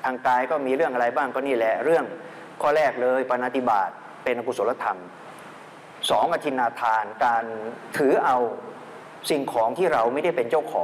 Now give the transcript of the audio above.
างกายก็มีเรื่องอะไรบ้างก็นี่แหละเรื่องข้อแรกเลยปาณาติบาตเป็นอกุศลธรรม2อทินนาทานการถือเอาสิ่งของที่เราไม่ได้เป็นเจ้าของ